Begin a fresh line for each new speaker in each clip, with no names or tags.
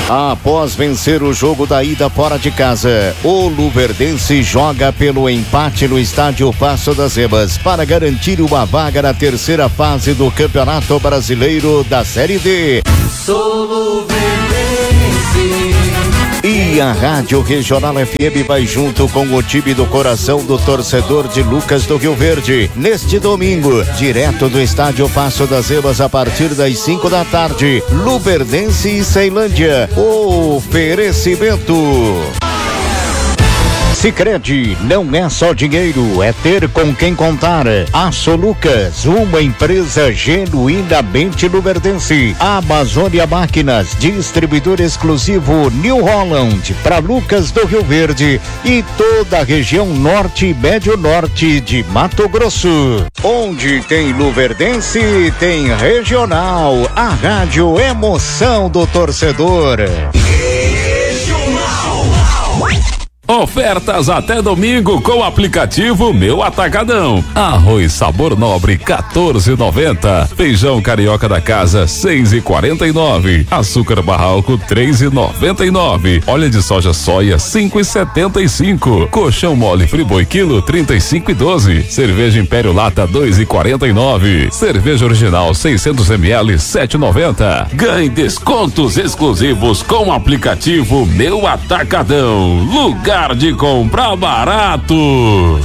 Após vencer o jogo da ida fora de casa, o Luverdense joga pelo empate no estádio Passo das Emas para garantir uma vaga na terceira fase do Campeonato Brasileiro da Série D.
Sou Luverdense.
E a Rádio Regional FM vai junto com o time do coração do torcedor de Lucas do Rio Verde. Neste domingo, direto do estádio Passo das Emas a partir das 5 da tarde. Luverdense e Ceilândia. Oferecimento. Sicredi não é só dinheiro, é ter com quem contar. Aço Lucas, uma empresa genuinamente luverdense. Amazônia Máquinas, distribuidor exclusivo New Holland para Lucas do Rio Verde e toda a região norte e médio norte de Mato Grosso. Onde tem luverdense, tem regional. A rádio emoção do torcedor.
Ofertas até domingo com o aplicativo Meu Atacadão. Arroz sabor nobre 14,90. Feijão carioca da casa 6,49. Açúcar barralco 3,99. Óleo de soja soia 5,75. Colchão mole Friboi quilo 35,12. Cerveja Império Lata 2,49. Cerveja original 600 ml 7,90. Ganhe descontos exclusivos com o aplicativo Meu Atacadão. Lugar de comprar barato.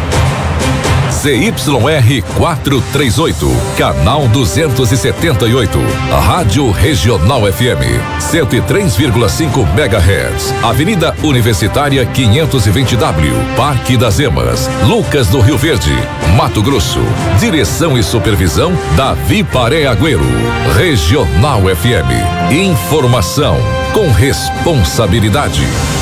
ZYR 438, canal 278, Rádio Regional FM, 103,5 MHz, Avenida Universitária 520W, Parque das Emas, Lucas do Rio Verde, Mato Grosso. Direção e supervisão Davi Paré Agüero. Regional FM, informação com responsabilidade.